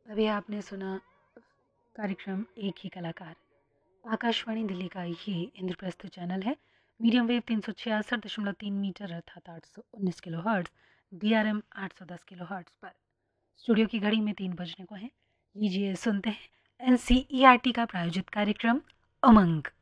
अभी आपने सुना कार्यक्रम एक ही कलाकार। आकाशवाणी दिल्ली का ये इंद्रप्रस्थ चैनल है। मीडियम वेव 366.3 मीटर अर्थात 819 kilo hertz, DRM 810 kilo hertz पर। स्टूडियो की घड़ी में 3 बजने को हैं। लीजिए सुनते हैं NCERT का प्रायोजित कार्यक्रम उमंग।